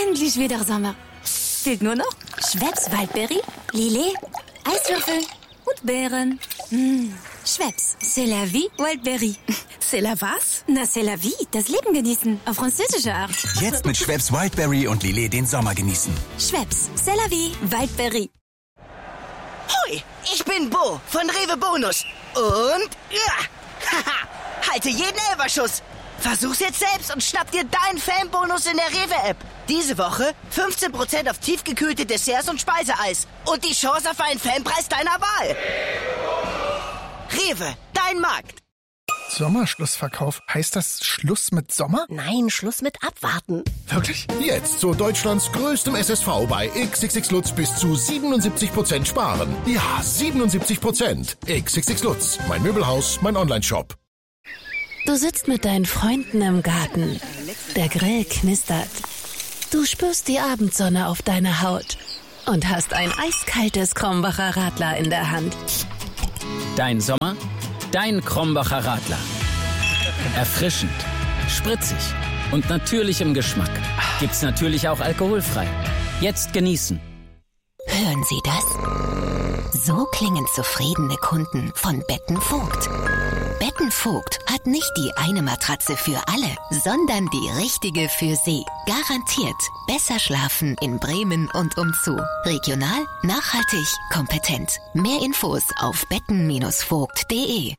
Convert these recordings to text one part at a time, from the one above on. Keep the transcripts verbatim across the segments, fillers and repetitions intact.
endlich wieder Sommer. Fehlt nur noch Schweppes Waldberry, Lillet, Eiswürfel und Beeren. Mmh. Schweppes, c'est la vie, Wildberry. C'est la was? Na, c'est la vie, das Leben genießen, auf französische Art. Jetzt mit Schweppes Wildberry und Lillet den Sommer genießen. Schweppes, c'est la vie, Wildberry. Hui, ich bin Bo von Rewe Bonus. Und, ja, haha, halte jeden Elferschuss. Versuch's jetzt selbst und schnapp dir deinen Fanbonus in der Rewe-App. Diese Woche fünfzehn Prozent auf tiefgekühlte Desserts und Speiseeis. Und die Chance auf einen Fanpreis deiner Wahl. Rewe, dein Markt. Sommerschlussverkauf. Heißt das Schluss mit Sommer? Nein, Schluss mit Abwarten. Wirklich? Jetzt zu Deutschlands größtem S S V bei X X X Lutz bis zu siebenundsiebzig Prozent sparen. Ja, siebenundsiebzig Prozent. X X X Lutz, mein Möbelhaus, mein Onlineshop. Du sitzt mit deinen Freunden im Garten. Der Grill knistert. Du spürst die Abendsonne auf deiner Haut und hast ein eiskaltes Krombacher Radler in der Hand. Dein Sommer, dein Krombacher Radler. Erfrischend, spritzig und natürlich im Geschmack. Gibt's natürlich auch alkoholfrei. Jetzt genießen. Hören Sie das? So klingen zufriedene Kunden von Bettenvogt. Bettenvogt hat nicht die eine Matratze für alle, sondern die richtige für Sie. Garantiert besser schlafen in Bremen und umzu. Regional, nachhaltig, kompetent. Mehr Infos auf betten Bindestrich vogt punkt de.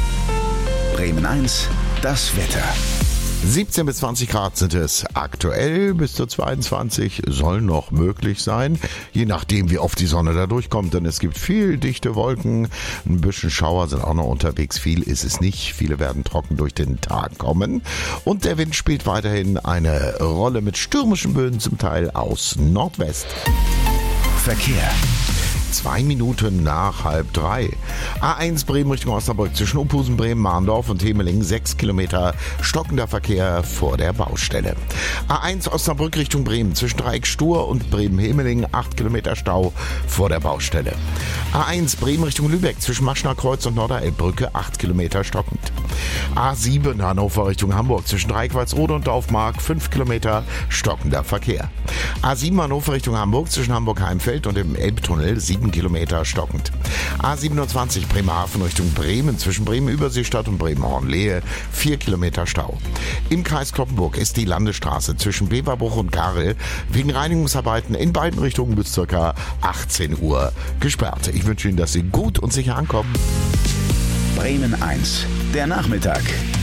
Bremen eins, das Wetter. siebzehn bis zwanzig Grad sind es aktuell, bis zu zweiundzwanzig soll noch möglich sein, je nachdem wie oft die Sonne da durchkommt, denn es gibt viel dichte Wolken, ein bisschen Schauer sind auch noch unterwegs, viel ist es nicht, viele werden trocken durch den Tag kommen und der Wind spielt weiterhin eine Rolle mit stürmischen Böen zum Teil aus Nordwest. Verkehr. Zwei Minuten nach halb drei. A eins Bremen Richtung Osnabrück zwischen Uphusen, Bremen, Mahndorf und Hemeling. Sechs Kilometer stockender Verkehr vor der Baustelle. A eins Osnabrück Richtung Bremen zwischen Dreieck Stur und Bremen-Hemeling. Acht Kilometer Stau vor der Baustelle. A eins Bremen Richtung Lübeck zwischen Maschner Kreuz und Norderelbbrücke. Acht Kilometer stockend. A sieben Hannover Richtung Hamburg zwischen Dreieck-Walsrode und Dorfmark. Fünf Kilometer stockender Verkehr. A sieben Hannover Richtung Hamburg zwischen Hamburg-Heimfeld und dem Elbtunnel. Sieben Kilometer stockend. A siebenundzwanzig Bremerhaven Richtung Bremen zwischen Bremen-Überseestadt und Bremen-Hornlehe. Vier Kilometer Stau. Im Kreis Cloppenburg ist die Landesstraße zwischen Beverbruch und Karel wegen Reinigungsarbeiten in beiden Richtungen bis ca. achtzehn Uhr gesperrt. Ich wünsche Ihnen, dass Sie gut und sicher ankommen. Bremen eins, der Nachmittag.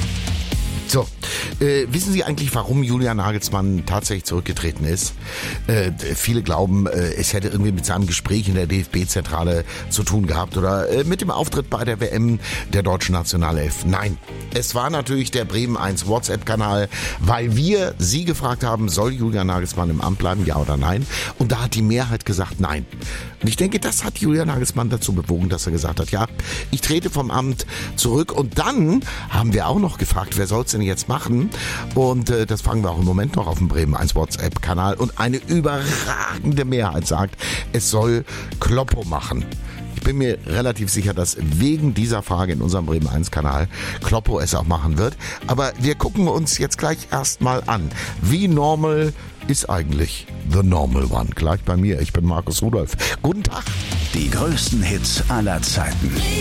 So, äh, wissen Sie eigentlich, warum Julian Nagelsmann tatsächlich zurückgetreten ist? Äh, viele glauben, äh, es hätte irgendwie mit seinem Gespräch in der D F B-Zentrale zu tun gehabt oder äh, mit dem Auftritt bei der W M der deutschen Nationalelf. Nein, es war natürlich der Bremen eins WhatsApp-Kanal, weil wir Sie gefragt haben, soll Julian Nagelsmann im Amt bleiben, ja oder nein? Und da hat die Mehrheit gesagt, nein. Und ich denke, das hat Julian Nagelsmann dazu bewogen, dass er gesagt hat, ja, ich trete vom Amt zurück. Und dann haben wir auch noch gefragt, wer soll es denn jetzt machen? Und äh, das fragen wir auch im Moment noch auf dem Bremen eins WhatsApp-Kanal. Und eine überragende Mehrheit sagt, es soll Kloppo machen. Ich bin mir relativ sicher, dass wegen dieser Frage in unserem Bremen eins Kanal Kloppo es auch machen wird. Aber wir gucken uns jetzt gleich erstmal an, wie normal ist eigentlich The Normal One. Gleich bei mir, ich bin Markus Rudolph. Guten Tag. Die größten Hits aller Zeiten.